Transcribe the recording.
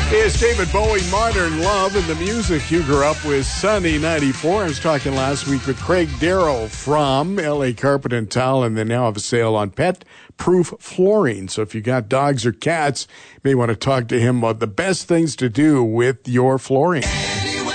It's David Bowie, Modern Love, and the music you grew up with, Sunny 94. I was talking last week with Craig Darrow from LA Carpet and Towel, and they now have a sale on pet-proof flooring. So if you got dogs or cats, you may want to talk to him about the best things to do with your flooring.